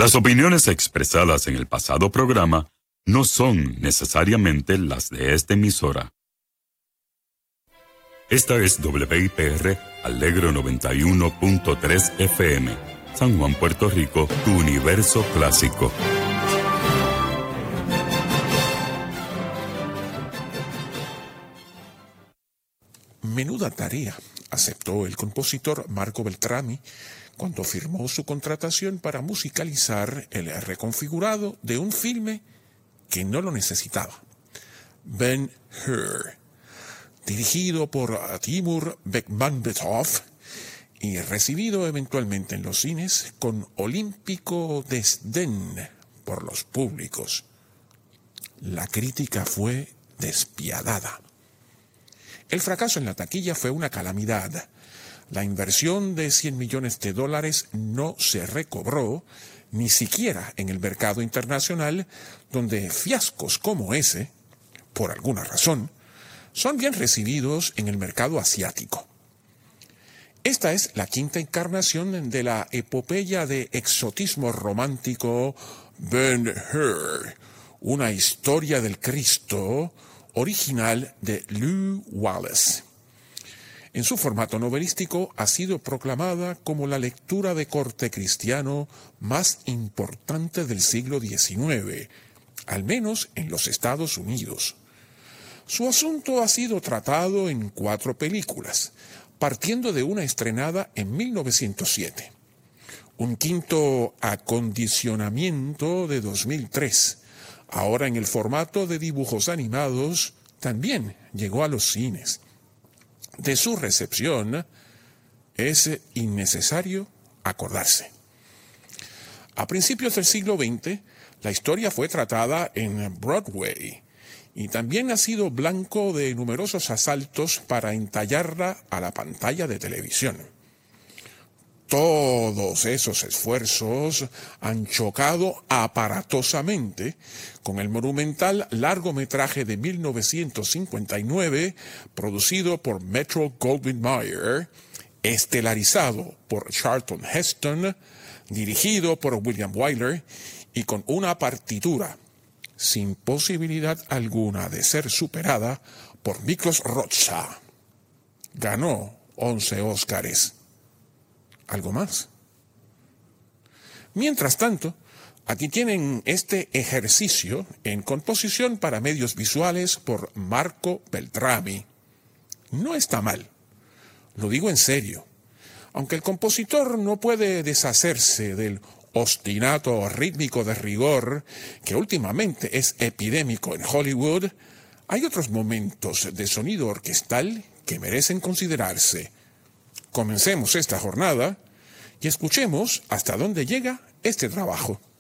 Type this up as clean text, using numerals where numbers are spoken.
Las opiniones expresadas en el pasado programa no son necesariamente las de esta emisora. Esta es WIPR Alegro 91.3 FM, San Juan, Puerto Rico, tu universo clásico. Menuda tarea aceptó el compositor Marco Beltrami cuando firmó su contratación para musicalizar el reconfigurado de un filme que no lo necesitaba, Ben-Hur, dirigido por Timur Bekmambetov y recibido eventualmente en los cines con olímpico desdén por los públicos. La crítica fue despiadada. El fracaso en la taquilla fue una calamidad. La inversión de $100 millones no se recobró, ni siquiera en el mercado internacional, donde fiascos como ese, por alguna razón, son bien recibidos en el mercado asiático. Esta es la quinta encarnación de la epopeya de exotismo romántico Ben-Hur, una historia del Cristo original de Lew Wallace. En su formato novelístico ha sido proclamada como la lectura de corte cristiano más importante del siglo XIX, al menos en los Estados Unidos. Su asunto ha sido tratado en 4 películas, partiendo de una estrenada en 1907. Un quinto acondicionamiento de 2003, ahora en el formato de dibujos animados, también llegó a los cines. De su recepción es innecesario acordarse. A principios del siglo XX, la historia fue tratada en Broadway y también ha sido blanco de numerosos asaltos para entallarla a la pantalla de televisión. Todos esos esfuerzos han chocado aparatosamente con el monumental largometraje de 1959 producido por Metro-Goldwyn-Mayer, estelarizado por Charlton Heston, dirigido por William Wyler y con una partitura sin posibilidad alguna de ser superada por Miklos Rozsa. Ganó 11 Óscares. ¿Algo más? Mientras tanto, aquí tienen este ejercicio en composición para medios visuales por Marco Beltrami. No está mal, lo digo en serio. Aunque el compositor no puede deshacerse del ostinato rítmico de rigor que últimamente es epidémico en Hollywood, hay otros momentos de sonido orquestal que merecen considerarse. Comencemos esta jornada y escuchemos hasta dónde llega este trabajo.